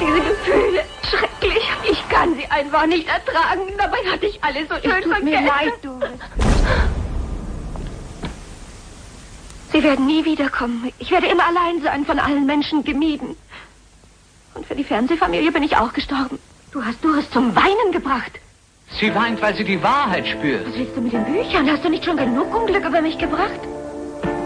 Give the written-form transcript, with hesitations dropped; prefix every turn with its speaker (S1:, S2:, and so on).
S1: Diese Gefühle, schrecklich. Ich kann sie einfach nicht ertragen. Dabei hatte ich alles so schön vergessen.
S2: Es tut mir leid, Doris.
S1: Sie werden nie wiederkommen. Ich werde immer allein sein, von allen Menschen gemieden. Und für die Fernsehfamilie bin ich auch gestorben. Du hast Doris zum Weinen gebracht.
S3: Sie weint, weil sie die Wahrheit spürt.
S1: Was willst du mit den Büchern? Hast du nicht schon genug Unglück über mich gebracht?